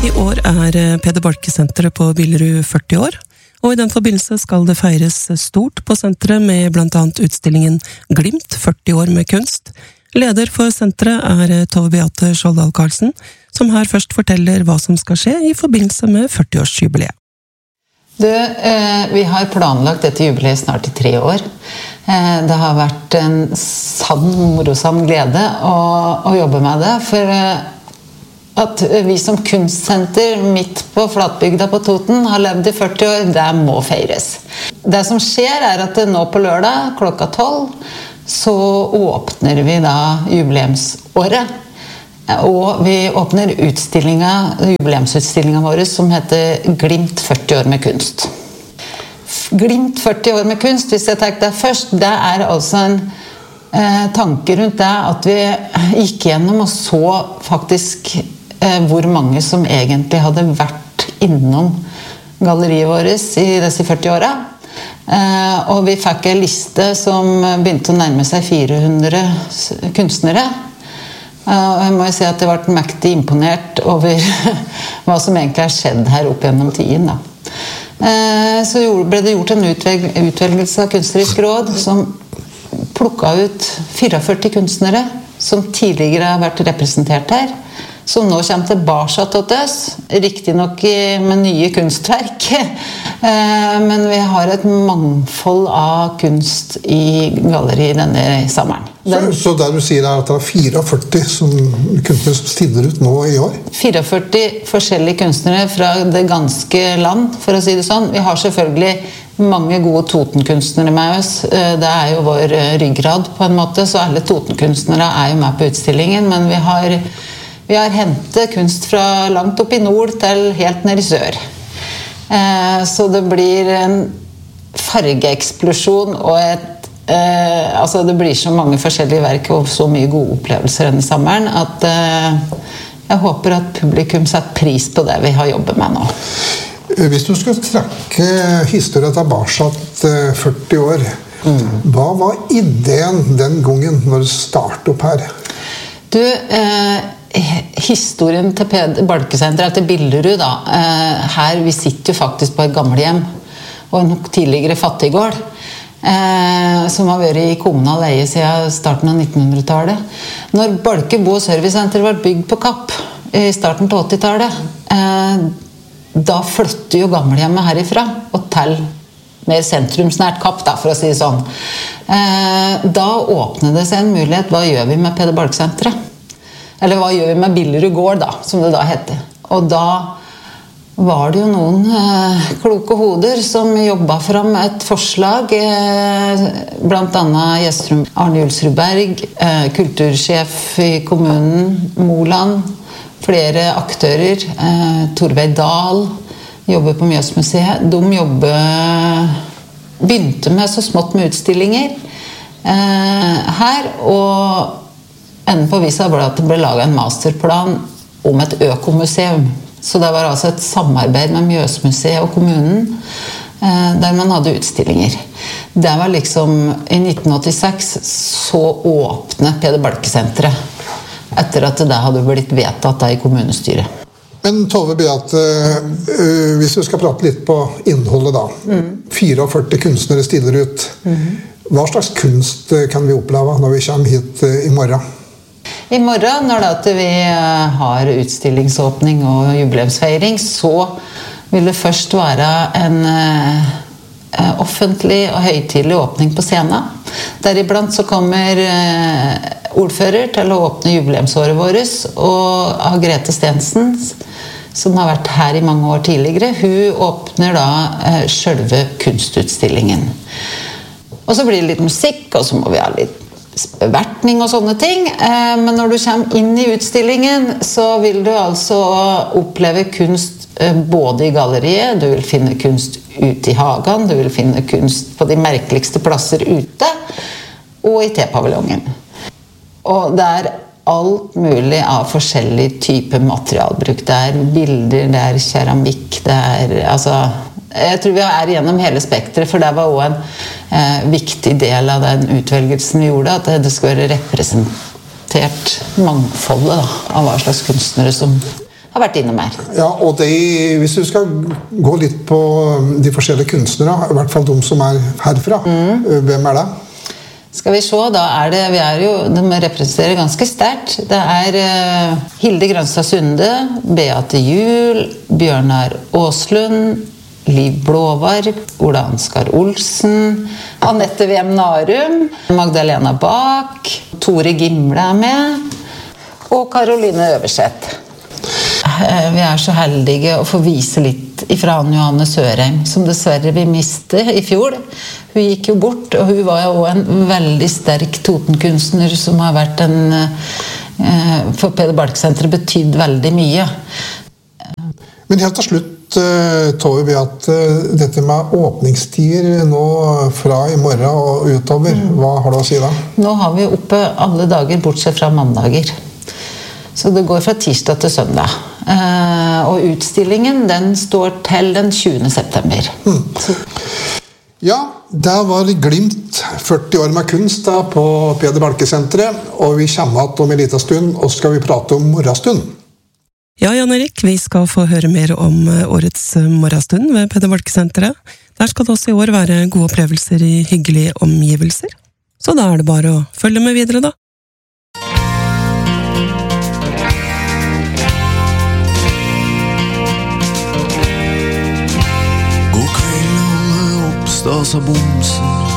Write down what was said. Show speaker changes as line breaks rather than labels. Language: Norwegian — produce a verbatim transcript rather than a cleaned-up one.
I år er Peder Balke-senteret på Billerud førti år, og i den forbindelse skal det feires stort på senteret med blant annet utstillingen Glimt, førti år med kunst. Leder for senteret er Tove Beate Skjoldal Karlsen, som her først forteller hva som skal skje i forbindelse med førti-årsjubileet.
Du, eh, vi har planlagt dette jubileet snart i tre år. Eh, det har vært en sann, morosam glede å, å jobbe med det, for eh, at vi som kunstsenter midt på Flatbygda på Toten har levd i førti år, det må feires. Det som skjer er at nå på lørdag klokka tolv så åpner vi da jubileumsåret. Og vi åpner utstillinga, jubileumsutstillinga vår som heter Glimt førti år med kunst. Glimt førti år med kunst, hvis jeg tenker det først, det er altså en eh, tanke rundt det at vi gikk gjennom og så faktisk eh, hvor mange som egentlig hadde vært innom galleriet vårt i disse førti åra. Eh, og vi fikk en liste som begynte å nærme seg fire hundre kunstnere. Og jeg må jo si at jeg ble mektig imponert over hva som egentlig har skjedd her opp gjennom tiden. Da. Så ble det gjort en utvelgelse av kunstnerisk råd som plukket ut førti-fire kunstnere som tidligere har vært representert her, som nå kommer tilbake til oss, riktig nok med nye kunstverk. Men vi har et mangfold av kunst i galleriet denne sommeren.
Så, så der du sier er at det er førti-fire som kunstnere som stiller ut nå i år?
førti-fire forskjellige kunstnere fra det ganske land, for å si det sånn. Vi har selvfølgelig mange gode Toten-kunstnere med oss. Det er jo vår ryggrad på en måte, så alle Toten-kunstnere er jo med på utstillingen, men vi har, vi har hentet kunst fra langt opp i nord til helt ned i sør. Så det blir en fargeeksplosjon og et Eh, altså det blir så mange forskjellige verk og så mye gode opplevelser denne sommeren at eh, jeg håper at publikum setter pris på det vi har jobbet med nå.
Hvis du skulle trekke historien tilbake førti år, mm. hva var ideen den gangen når du startet opp her?
Du, eh, historien til Peder Balke-senteret til Billerud da, eh, her vi sitter jo faktisk på et gamlehjem og en tidligere fattiggård. Eh, som har vært i kommunal leie siden starten av nittenhundretallet. Når Balke Bo- og Servicesenter var bygd på Kapp i starten på åttitallet, eh, da flyttet jo gamlehjemmet herifra og til mer sentrumsnært Kapp, da, for å si det sånn. Eh, da åpnet det seg en mulighet. Hva gjør vi med Peder Balke-senteret? Eller hva gjør vi med Billerud gård, da, som det da heter? Og da var det jo noen eh, kloke hoder som jobbet fram et forslag, eh, blant annet Gjestrum Arne Julsrud Berg, eh, kultursjef i kommunen, Moland, flere aktører, eh, Torveig Dahl, jobber på Mjøsmuseet. De jobber, begynte med så smått med utstillinger eh, her, og enden på visa ble at det ble laget en masterplan om et økomuseum. Så det var altså et samarbeid med Mjøsmuseet og kommunen, eh, der man hadde utstillinger. Det var liksom, i nitten åttiseks så åpnet Peder Balke-senteret, etter at det hadde blitt vedtatt da i kommunestyret.
Men Tove Beate, uh, hvis vi skal prate litt på innholdet da, mm. førti-fire kunstnere stiller ut. Mm. Hva slags kunst kan vi oppleve når vi kommer hit uh, i morgen?
I morgen, når da vi har utstillingsåpning og jubileumsfeiring, så vil det først være en eh, offentlig og høytidelig åpning på scenen. Deriblant så kommer eh, ordfører til å åpne jubileumsåret vårt, og Grete Stensen, som har vært her i mange år tidligere, hun åpner da eh, selve kunstutstillingen. Og så blir det litt musikk, og så må vi ha litt bevertning og sånne ting, men når du kommer inn i utstillingen så vil du altså oppleve kunst både i galleriet, du vil finne kunst ute i hagen, du vil finne kunst på de merkeligste plasser ute og i te-paviljongen. Og det er alt mulig av forskjellig type materialbruk. Det er bilder, det er keramikk, det er altså jeg tror vi er gjennom hele spektret, for det var også en eh, viktig del av den utvelgelsen vi gjorde, at det skulle være representert mangfoldet da, av hva slags kunstnere som har vært innom her.
Ja, og de, hvis du skal gå litt på de forskjellige kunstnere, i hvert fall de som er herfra, mm. hvem er det?
Skal vi se, da er det, vi er jo, de representerer ganske sterkt. Det er uh, Hilde Grønstad Sunde, Beate Juhl, Bjørnar Åslund, Liv Blåvarg, Ola Ansgar Olsen, Annette Wem Narum, Magdalena Bak, Tore Gimle er med, og Karoline Øverseth. Vi er så heldige å få vise litt ifra Anne Johanne Sørheim, som dessverre vi miste i fjor. Hun gikk jo bort, og hun var jo en veldig sterk Totenkunstner som har vært en, for Peder Balke-senteret betydd veldig mye.
Men helt til slutt, Tove, vi at dette med åpningstider nå fra i morgen og utover, mm. hva har du å si da?
Nå har vi oppe alle dager, bortsett fra mandager. Så det går fra tirsdag til søndag. Uh, og utstillingen, den står til den tjuende september. Mm.
Ja, der var Glimt førti år med kunst da, på Peder Balke-senteret, og vi kommer at om en liten stund, og skal vi prate om morgenstund.
Ja, Jan Erik, vi skal få høre mer om årets morgenstund ved Peder Balke-senteret. Der skal det også i år være gode opplevelser i hyggelige omgivelser. Så da er det bare å følge med videre, da.
God kveld, alle oppstas av bomsen.